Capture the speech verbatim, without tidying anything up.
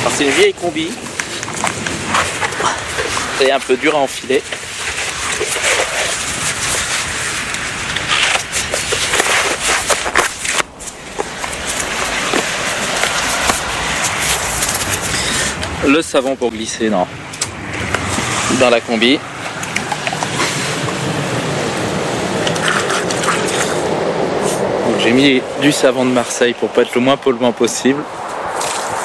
Alors c'est une vieille combi. C'est un peu dur à enfiler. Le savon pour glisser, non. Dans la combi. Donc j'ai mis du savon de Marseille pour pas être le moins polluant possible.